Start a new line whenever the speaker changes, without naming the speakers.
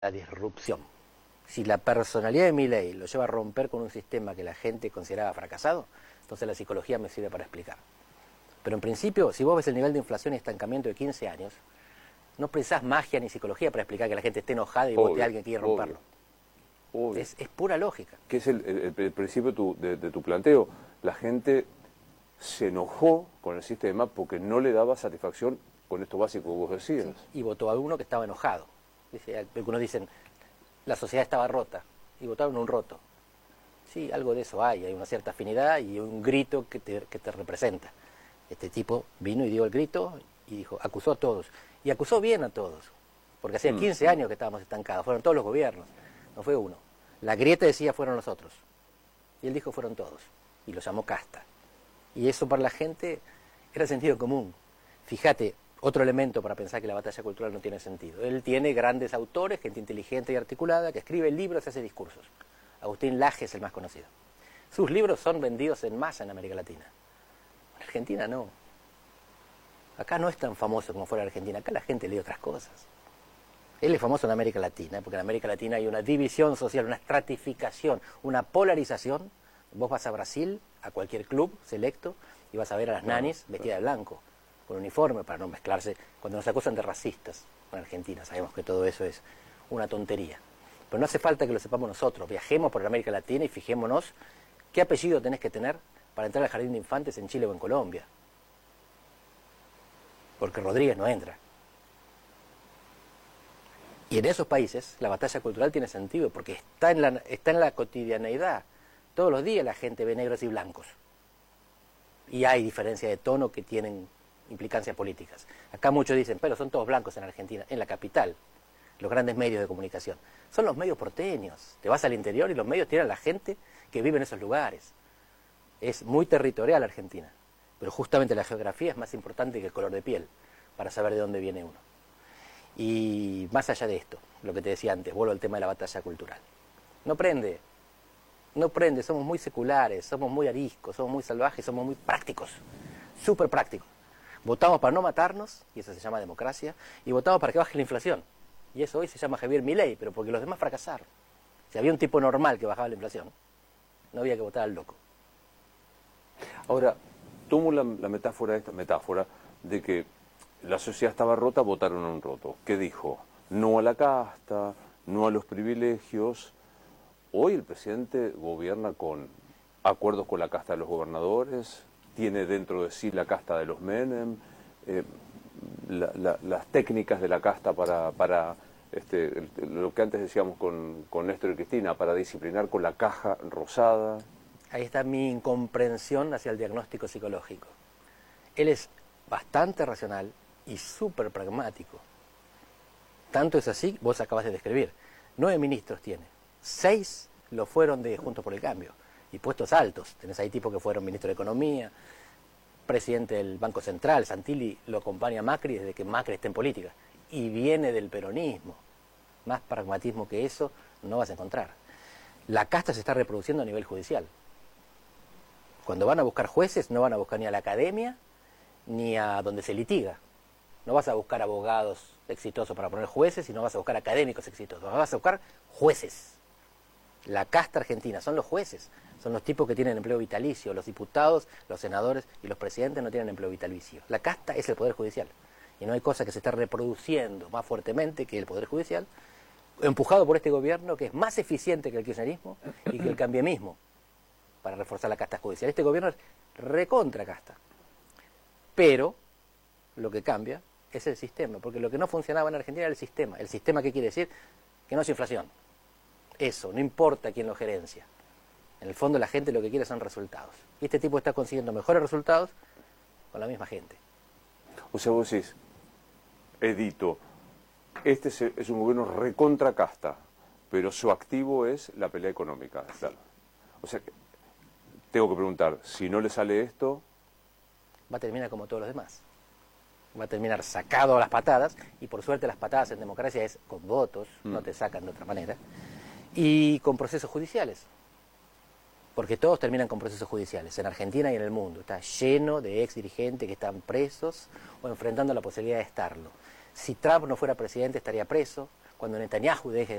la disrupción. Si la personalidad de Milei lo lleva a romper con un sistema que la gente consideraba fracasado, entonces la psicología me sirve para explicar. Pero en principio, si vos ves el nivel de inflación y estancamiento de 15 años, no precisás magia ni psicología para explicar que la gente esté enojada y vote a alguien que quiere romperlo. Es pura lógica.
Que es el principio de tu planteo. La gente se enojó con el sistema porque no le daba satisfacción con esto básico que vos decías.
Sí, y votó a uno que estaba enojado. Algunos dicen, la sociedad estaba rota, y votaron un roto. Sí, algo de eso hay una cierta afinidad y un grito que te representa. Este tipo vino y dio el grito y dijo, acusó a todos. Y acusó bien a todos, porque hacía 15 años que estábamos estancados, fueron todos los gobiernos, no fue uno. La grieta decía fueron los otros, y él dijo fueron todos, y lo llamó casta. Y eso para la gente era sentido común. Fíjate, otro elemento para pensar que la batalla cultural no tiene sentido. Él tiene grandes autores, gente inteligente y articulada, que escribe libros y hace discursos. Agustín Laje es el más conocido. Sus libros son vendidos en masa en América Latina. En Argentina no. Acá no es tan famoso como fuera Argentina, acá la gente lee otras cosas. Él es famoso en América Latina, porque en América Latina hay una división social, una estratificación, una polarización. Vos vas a Brasil, a cualquier club selecto, y vas a ver a las nanis vestidas de blanco, con uniforme, para no mezclarse, cuando nos acusan de racistas en Argentina. Sabemos que todo eso es una tontería. Pero no hace falta que lo sepamos nosotros. Viajemos por América Latina y fijémonos qué apellido tenés que tener para entrar al jardín de infantes en Chile o en Colombia. Porque Rodríguez no entra. Y en esos países la batalla cultural tiene sentido, porque está en la cotidianeidad. Todos los días la gente ve negros y blancos. Y hay diferencia de tono que tienen implicancias políticas. Acá muchos dicen, pero son todos blancos en Argentina, en la capital, los grandes medios de comunicación. Son los medios porteños. Te vas al interior y los medios tienen a la gente que vive en esos lugares. Es muy territorial Argentina. Pero justamente la geografía es más importante que el color de piel para saber de dónde viene uno. Y más allá de esto, lo que te decía antes, vuelvo al tema de la batalla cultural. No prende, somos muy seculares, somos muy ariscos, somos muy salvajes, somos muy prácticos, súper prácticos. Votamos para no matarnos, y eso se llama democracia, y votamos para que baje la inflación. Y eso hoy se llama Javier Milei, pero porque los demás fracasaron. Si había un tipo normal que bajaba la inflación, no había que votar al loco.
Ahora, tomo esta metáfora de que la sociedad estaba rota, votaron a un roto. ¿Qué dijo? No a la casta, no a los privilegios. Hoy el presidente gobierna con acuerdos con la casta de los gobernadores, tiene dentro de sí la casta de los Menem, las técnicas de la casta para lo que antes decíamos con Néstor y Cristina, para disciplinar con la caja rosada.
Ahí está mi incomprensión hacia el diagnóstico psicológico. Él es bastante racional y súper pragmático. Tanto es así, vos acabas de describir. 9 ministros tiene. 6 lo fueron de Juntos por el Cambio. Y puestos altos. Tenés ahí tipos que fueron ministro de Economía, presidente del Banco Central. Santilli lo acompaña a Macri desde que Macri está en política. Y viene del peronismo. Más pragmatismo que eso no vas a encontrar. La casta se está reproduciendo a nivel judicial. Cuando van a buscar jueces, no van a buscar ni a la academia, ni a donde se litiga. No vas a buscar abogados exitosos para poner jueces, y no vas a buscar académicos exitosos. Vas a buscar jueces. La casta argentina son los jueces. Son los tipos que tienen empleo vitalicio. Los diputados, los senadores y los presidentes no tienen empleo vitalicio. La casta es el Poder Judicial. Y no hay cosa que se esté reproduciendo más fuertemente que el Poder Judicial, empujado por este gobierno que es más eficiente que el kirchnerismo y que el cambiamismo para reforzar la casta judicial. Este gobierno es recontra casta. Pero lo que cambia es el sistema, porque lo que no funcionaba en Argentina era el sistema. ¿El sistema qué quiere decir? Que no es inflación. Eso, no importa quién lo gerencia. En el fondo la gente lo que quiere son resultados. Y este tipo está consiguiendo mejores resultados con la misma gente.
O sea, vos decís, edito, este es un gobierno recontra casta, pero su activo es la pelea económica.
Sí.
O sea, tengo que preguntar, si no le sale esto...
Va a terminar como todos los demás. Va a terminar sacado a las patadas, y por suerte las patadas en democracia es con votos, no te sacan de otra manera, y con procesos judiciales. Porque todos terminan con procesos judiciales, en Argentina y en el mundo. Está lleno de ex dirigentes que están presos o enfrentando la posibilidad de estarlo. Si Trump no fuera presidente estaría preso, cuando Netanyahu deje